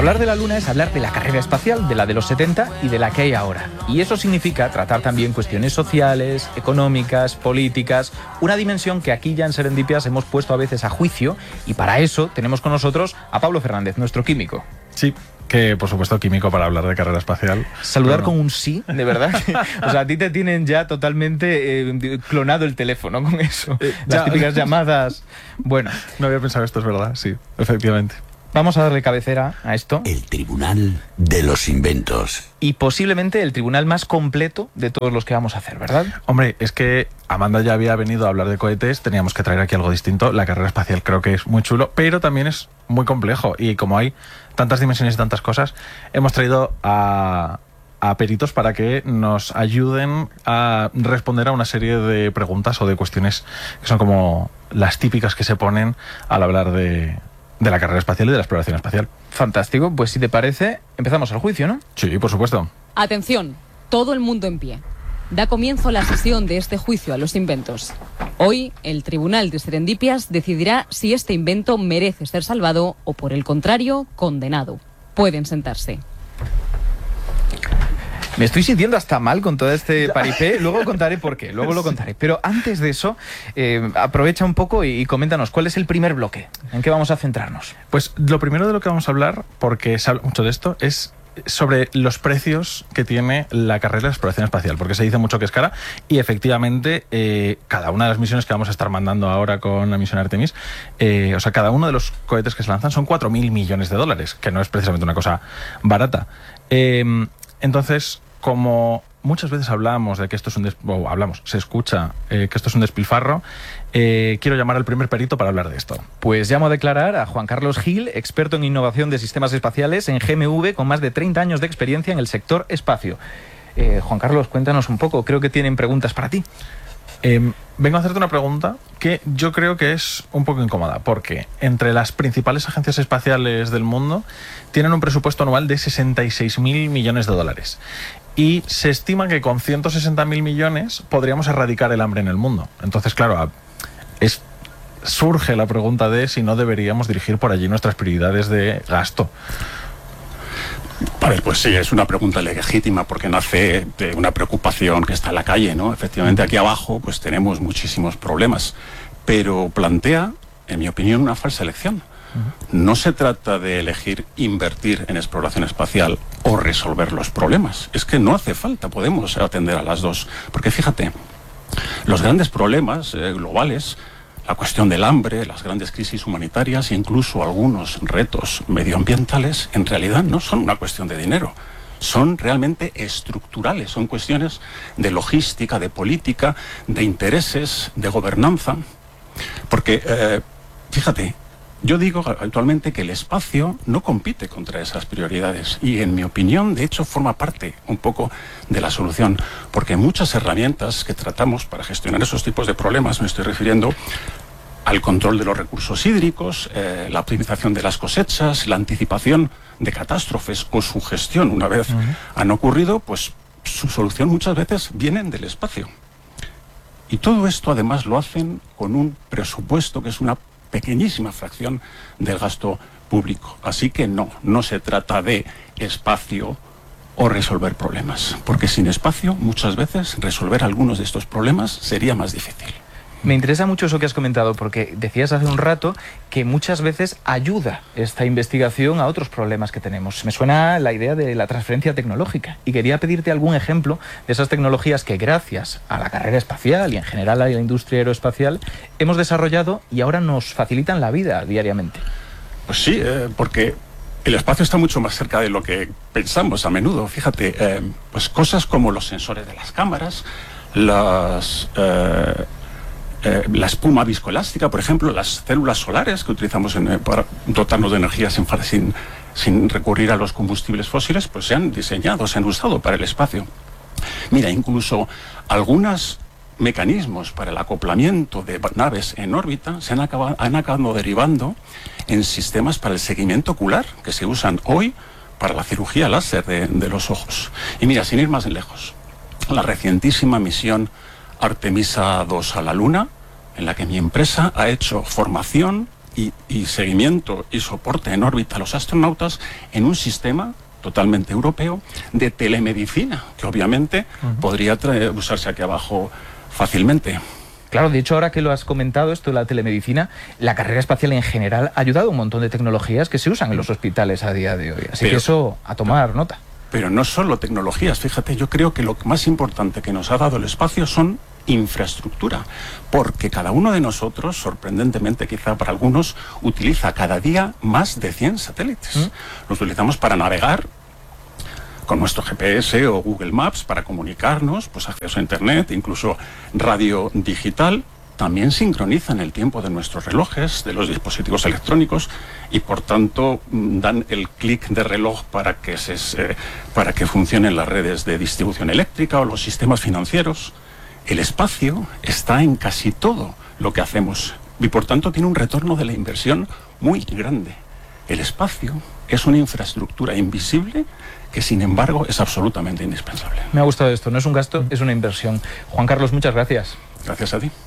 Hablar de la Luna es hablar de la carrera espacial, de la de los 70 y de la que hay ahora. Y eso significa tratar también cuestiones sociales, económicas, políticas, una dimensión que aquí ya en Serendipias hemos puesto a veces a juicio, y para eso tenemos con nosotros a Pablo Fernández, nuestro químico. Sí, que por supuesto químico para hablar de carrera espacial. Saludar con un sí, de verdad. O sea, a ti te tienen ya totalmente clonado el teléfono con eso. Las típicas llamadas. Bueno. No había pensado esto, es verdad, sí, efectivamente. Vamos a darle cabecera a esto. El Tribunal de los Inventos. Y posiblemente el tribunal más completo de todos los que vamos a hacer, ¿verdad? Hombre, es que Amanda ya había venido a hablar de cohetes, teníamos que traer aquí algo distinto. La carrera espacial creo que es muy chulo, pero también es muy complejo. Y como hay tantas dimensiones y tantas cosas, hemos traído a peritos para que nos ayuden a responder a una serie de preguntas o de cuestiones que son como las típicas que se ponen al hablar de la carrera espacial y de la exploración espacial. Fantástico, pues si te parece, empezamos el juicio, ¿no? Sí, por supuesto. Atención, todo el mundo en pie. Da comienzo la sesión de este juicio a los inventos. Hoy, el Tribunal de Serendipias decidirá si este invento merece ser salvado o, por el contrario, condenado. Pueden sentarse. Me estoy sintiendo hasta mal con todo este paripé. Luego contaré por qué, luego lo contaré. Pero antes de eso, aprovecha un poco y coméntanos, ¿cuál es el primer bloque? ¿En qué vamos a centrarnos? Pues lo primero de lo que vamos a hablar, porque se habla mucho de esto, es sobre los precios que tiene la carrera de exploración espacial, porque se dice mucho que es cara y efectivamente cada una de las misiones que vamos a estar mandando ahora con la misión Artemis, o sea, cada uno de los cohetes que se lanzan son 4.000 millones de dólares, que no es precisamente una cosa barata. Entonces, como muchas veces hablamos de que esto es se escucha que esto es un despilfarro, quiero llamar al primer perito para hablar de esto. Pues llamo a declarar a Juan Carlos Gil, experto en innovación de sistemas espaciales en GMV, con más de 30 años de experiencia en el sector espacio. Juan Carlos, cuéntanos un poco, creo que tienen preguntas para ti. Vengo a hacerte una pregunta que yo creo que es un poco incómoda, porque entre las principales agencias espaciales del mundo tienen un presupuesto anual de 66.000 millones de dólares. Y se estima que con 160.000 millones podríamos erradicar el hambre en el mundo. Entonces, claro, surge la pregunta de si no deberíamos dirigir por allí nuestras prioridades de gasto. A ver, pues sí, es una pregunta legítima porque nace de una preocupación que está en la calle, ¿no? Efectivamente, aquí abajo pues tenemos muchísimos problemas, pero plantea, en mi opinión, una falsa elección. No se trata de elegir invertir en exploración espacial o resolver los problemas. Es que no hace falta, podemos atender a las dos. Porque fíjate, los grandes problemas globales, la cuestión del hambre, las grandes crisis humanitarias e incluso algunos retos medioambientales, en realidad no son una cuestión de dinero. Son realmente estructurales, son cuestiones de logística, de política, de intereses, de gobernanza. Porque, fíjate, yo digo actualmente que el espacio no compite contra esas prioridades y, en mi opinión, de hecho, forma parte un poco de la solución, porque muchas herramientas que tratamos para gestionar esos tipos de problemas, me estoy refiriendo al control de los recursos hídricos, la optimización de las cosechas, la anticipación de catástrofes o su gestión una vez han ocurrido, pues su solución muchas veces vienen del espacio. Y todo esto además lo hacen con un presupuesto que es una pequeñísima fracción del gasto público. Así que no se trata de espacio o resolver problemas, porque sin espacio muchas veces resolver algunos de estos problemas sería más difícil. Me interesa mucho eso que has comentado, porque decías hace un rato que muchas veces ayuda esta investigación a otros problemas que tenemos. Me suena la idea de la transferencia tecnológica y quería pedirte algún ejemplo de esas tecnologías que gracias a la carrera espacial y en general a la industria aeroespacial hemos desarrollado y ahora nos facilitan la vida diariamente. Pues sí, porque el espacio está mucho más cerca de lo que pensamos a menudo. Fíjate, pues cosas como los sensores de las cámaras, la espuma viscoelástica, por ejemplo, las células solares que utilizamos para dotarnos de energía sin recurrir a los combustibles fósiles, pues se han diseñado, se han usado para el espacio. Mira, incluso algunos mecanismos para el acoplamiento de naves en órbita han acabado derivando en sistemas para el seguimiento ocular que se usan hoy para la cirugía láser de los ojos. Y mira, sin ir más lejos, la recientísima misión Artemisa 2 a la Luna, en la que mi empresa ha hecho formación, y seguimiento y soporte en órbita a los astronautas en un sistema totalmente europeo de telemedicina, que obviamente podría usarse aquí abajo fácilmente. Claro, de hecho, ahora que lo has comentado, esto de la telemedicina, la carrera espacial en general ha ayudado a un montón de tecnologías que se usan en los hospitales a día de hoy. Así que eso, a tomar nota. Pero no solo tecnologías, fíjate, yo creo que lo más importante que nos ha dado el espacio son infraestructura, porque cada uno de nosotros, sorprendentemente quizá para algunos, utiliza cada día más de 100 satélites. Los utilizamos para navegar con nuestro GPS o Google Maps, para comunicarnos, pues acceso a Internet, incluso radio digital. También sincronizan el tiempo de nuestros relojes, de los dispositivos electrónicos, y por tanto dan el clic de reloj para que funcionen las redes de distribución eléctrica o los sistemas financieros. El espacio está en casi todo lo que hacemos y por tanto tiene un retorno de la inversión muy grande. El espacio es una infraestructura invisible que sin embargo es absolutamente indispensable. Me ha gustado esto, no es un gasto, es una inversión. Juan Carlos, muchas gracias. Gracias a ti.